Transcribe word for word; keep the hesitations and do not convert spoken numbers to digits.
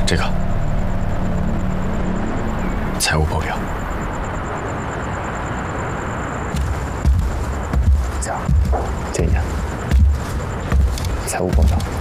这个财务报表。这样，这一张财务报表。